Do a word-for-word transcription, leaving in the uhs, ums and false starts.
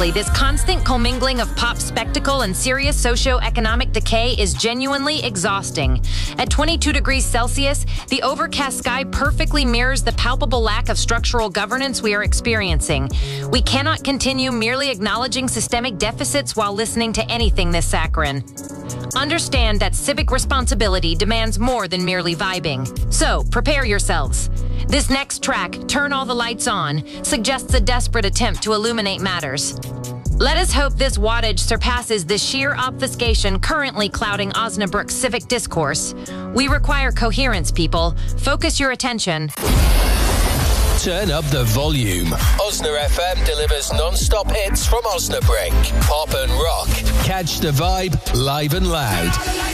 Honestly, this constant commingling of pop spectacle and serious socio-economic decay is genuinely exhausting. At twenty-two degrees Celsius, the overcast sky perfectly mirrors the palpable lack of structural governance we are experiencing. We cannot continue merely acknowledging systemic deficits while listening to anything this saccharine. Understand that civic responsibility demands more than merely vibing. So, prepare yourselves. This next track, Turn All the Lights On, suggests a desperate attempt to illuminate matters. Let us hope this wattage surpasses the sheer obfuscation currently clouding Osnabrück's civic discourse. We require coherence, people. Focus your attention. Turn up the volume. Osna F M delivers non-stop hits from Osnabrück. Pop and rock. Catch the vibe live and loud.